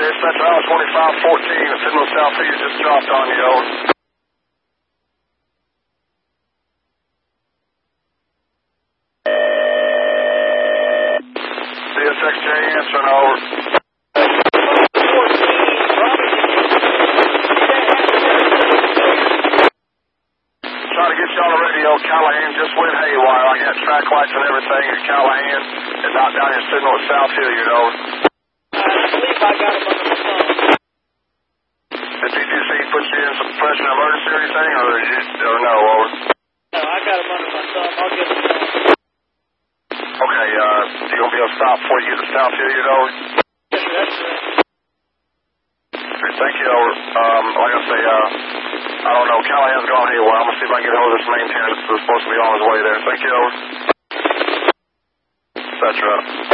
It's Central House 2514. The signal southeast just dropped on you, over. CSXJ answering, over. Trying to get you on the radio. Callahan just went haywire. I got track lights and everything at Callahan. And knocked down your signal at South Hilliard, over. I believe I got him under my phone. Did PTC put you in some pressure emergency or anything, or no, over? No, I got him under my thumb. I'll get him done. Okay, you gonna be able to stop before you get to South Hilliard, over? Yes, sir, that's correct. Okay, thank you, over. Like I say, I don't know, Callahan's gone haywire. I'm gonna see if I can get hold of this maintainer that's supposed to be on his way there. Thank you, over. That's right.